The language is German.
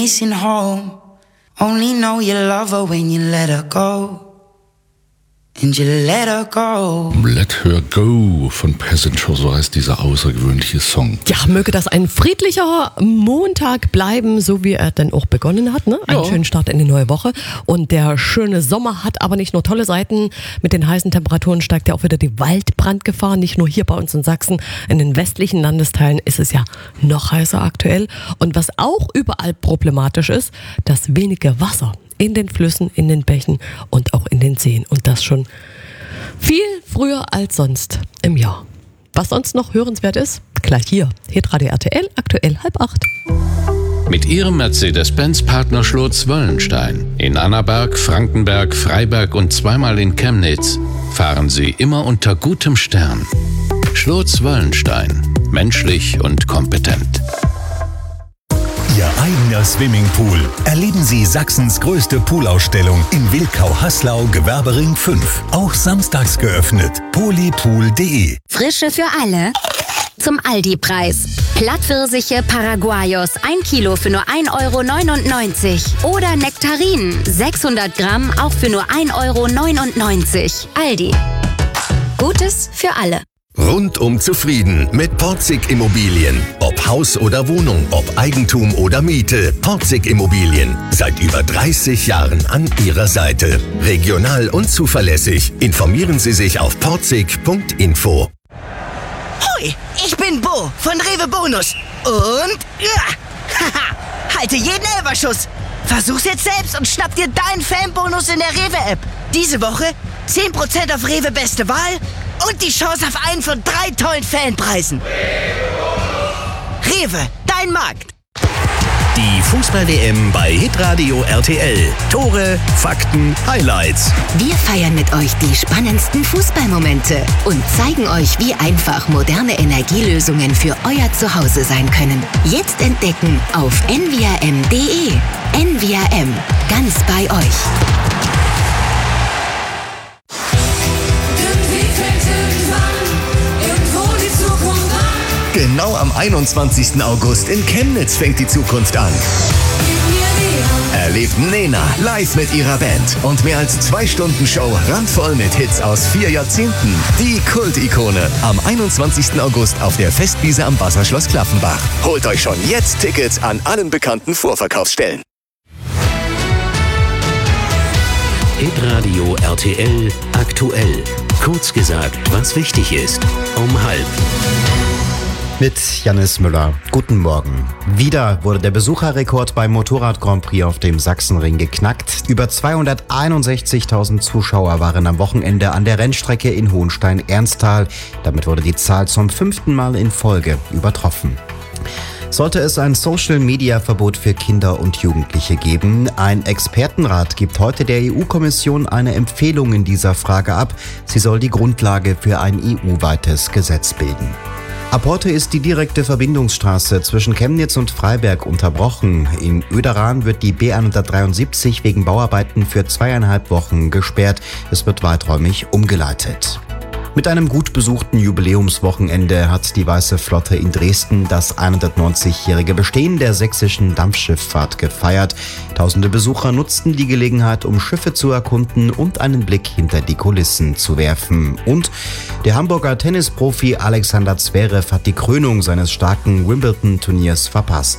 missing home. Only know you love her when you let her go. And you let her go. Let Her Go von Passenger, so heißt dieser außergewöhnliche Song. Ja, möge das ein friedlicher Montag bleiben, so wie er denn auch begonnen hat. Ne? Einen schönen Start in die neue Woche. Und der schöne Sommer hat aber nicht nur tolle Seiten. Mit den heißen Temperaturen steigt ja auch wieder die Waldbrandgefahr. Nicht nur hier bei uns in Sachsen. In den westlichen Landesteilen ist es ja noch heißer aktuell. Und was auch überall problematisch ist, das wenige Wasser in den Flüssen, in den Bächen und auch in den Seen. Und das schon viel früher als sonst im Jahr. Was sonst noch hörenswert ist, gleich hier. Hitradio RTL, aktuell 7:30. Mit ihrem Mercedes-Benz-Partner Schlotz-Wöllenstein in Annaberg, Frankenberg, Freiberg und zweimal in Chemnitz fahren sie immer unter gutem Stern. Schlotz-Wöllenstein. Menschlich und kompetent. Ihr eigener Swimmingpool. Erleben Sie Sachsens größte Poolausstellung in Wilkau-Haslau, Gewerbering 5. Auch samstags geöffnet. polypool.de. Frische für alle. Zum Aldi-Preis. Plattpfirsiche Paraguayos 1 Kilo für nur 1,99 €. Oder Nektarinen 600 Gramm auch für nur 1,99 €. Aldi. Gutes für alle. Rundum zufrieden mit Porzig Immobilien. Ob Haus oder Wohnung, ob Eigentum oder Miete. Porzig Immobilien. Seit über 30 Jahren an Ihrer Seite. Regional und zuverlässig. Informieren Sie sich auf porzig.info. Hoi, ich bin Bo von Rewe Bonus. Und halte jeden Elferschuss. Versuch's jetzt selbst und schnapp dir deinen Fanbonus in der Rewe-App. Diese Woche 10% auf Rewe Beste Wahl und die Chance auf einen von 3 tollen Fanpreisen. Rewe, dein Markt. Die Fußball-WM bei Hitradio RTL. Tore, Fakten, Highlights. Wir feiern mit euch die spannendsten Fußballmomente und zeigen euch, wie einfach moderne Energielösungen für euer Zuhause sein können. Jetzt entdecken auf nvrm.de. NVRM, ganz bei euch. Genau am 21. August in Chemnitz fängt die Zukunft an. Erlebt Nena live mit ihrer Band und mehr als 2 Stunden Show randvoll mit Hits aus 4 Jahrzehnten. Die Kult-Ikone am 21. August auf der Festwiese am Wasserschloss Klaffenbach. Holt euch schon jetzt Tickets an allen bekannten Vorverkaufsstellen. Hitradio RTL aktuell. Kurz gesagt, was wichtig ist. Um 12:30. Mit Jannis Müller. Guten Morgen. Wieder wurde der Besucherrekord beim Motorrad-Grand Prix auf dem Sachsenring geknackt. Über 261.000 Zuschauer waren am Wochenende an der Rennstrecke in Hohenstein-Ernsthal. Damit wurde die Zahl zum 5. Mal in Folge übertroffen. Sollte es ein Social-Media-Verbot für Kinder und Jugendliche geben? Ein Expertenrat gibt heute der EU-Kommission eine Empfehlung in dieser Frage ab. Sie soll die Grundlage für ein EU-weites Gesetz bilden. Ab heute ist die direkte Verbindungsstraße zwischen Chemnitz und Freiberg unterbrochen. In Oederan wird die B173 wegen Bauarbeiten für 2,5 Wochen gesperrt. Es wird weiträumig umgeleitet. Mit einem gut besuchten Jubiläumswochenende hat die Weiße Flotte in Dresden das 190-jährige Bestehen der sächsischen Dampfschifffahrt gefeiert. Tausende Besucher nutzten die Gelegenheit, um Schiffe zu erkunden und einen Blick hinter die Kulissen zu werfen. Und der Hamburger Tennisprofi Alexander Zverev hat die Krönung seines starken Wimbledon-Turniers verpasst.